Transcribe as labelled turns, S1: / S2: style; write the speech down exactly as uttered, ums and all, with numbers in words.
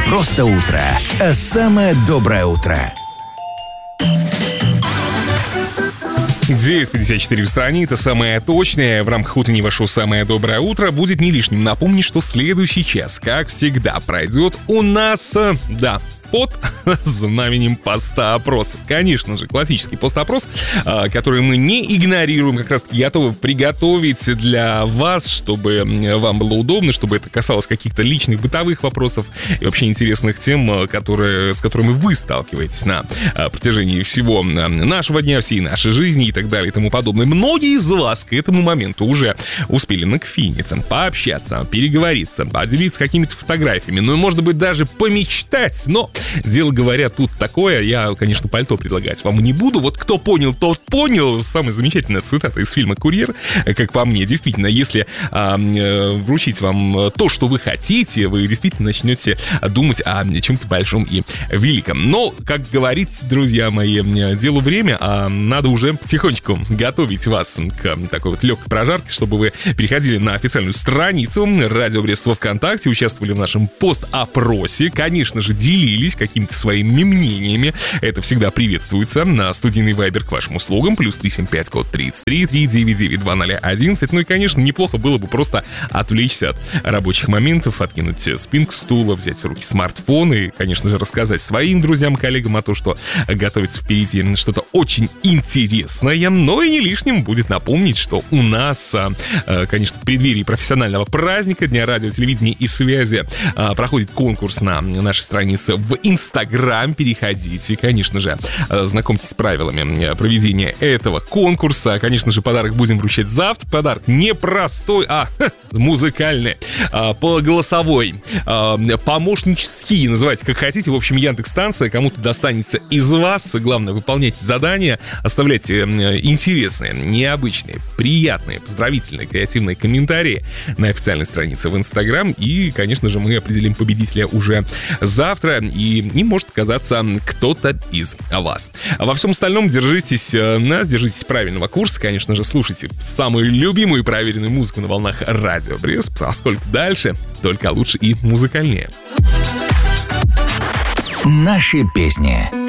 S1: просто утро, а самое доброе утро.
S2: девять пятьдесят четыре в стране, это самое точное. В рамках утреннего шоу «Самое доброе утро» будет не лишним напомнить, что следующий час, как всегда, пройдет у нас, да, под знаменем поста-опроса. Конечно же, классический пост-опрос, который мы не игнорируем, как раз готовы приготовить для вас, чтобы вам было удобно, чтобы это касалось каких-то личных бытовых вопросов и вообще интересных тем, которые, с которыми вы сталкиваетесь на протяжении всего нашего дня, всей нашей жизни и так далее и тому подобное. Многие из вас к этому моменту уже успели накфиниться, пообщаться, переговориться, поделиться какими-то фотографиями, ну и, может быть, даже помечтать, но дело, говоря, тут такое, я, конечно, пальто предлагать вам не буду. Вот кто понял, тот понял. Самая замечательная цитата из фильма «Курьер», как по мне. Действительно, если а, вручить вам то, что вы хотите, вы действительно начнете думать о чем-то большом и великом. Но, как говорит, друзья мои, делу время, а надо уже потихонечку готовить вас к такой вот легкой прожарке, чтобы вы переходили на официальную страницу Радио Брест во ВКонтакте, участвовали в нашем пост-опросе, конечно же, делились какими-то своими мнениями. Это всегда приветствуется. На студийный вайбер к вашим услугам. Плюс три семь пять, код тридцать три, три девять девять два ноль один. Ну и, конечно, неплохо было бы просто отвлечься от рабочих моментов, откинуть спинку стула, взять в руки смартфон и, конечно же, рассказать своим друзьям, коллегам о том, что готовится впереди что-то очень интересное. Но и не лишним будет напомнить, что у нас, конечно, в преддверии профессионального праздника Дня радио, телевидения и связи проходит конкурс на нашей странице в Инстаграм. Переходите, конечно же, знакомьтесь с правилами проведения этого конкурса. Конечно же, подарок будем вручать завтра. Подарок не простой, а ха, музыкальный, а, голосовой, а, помощнический, называйте как хотите. В общем, Яндекс.Станция кому-то достанется из вас. Главное, выполняйте задания, оставляйте интересные, необычные, приятные, поздравительные, креативные комментарии на официальной странице в Инстаграм. И, конечно же, мы определим победителя уже завтра. И не может оказаться кто-то из вас. А во всем остальном держитесь нас, держитесь правильного курса. Конечно же, слушайте самую любимую и проверенную музыку на волнах Радио Брест, поскольку дальше только лучше и музыкальнее.
S1: Наши песни.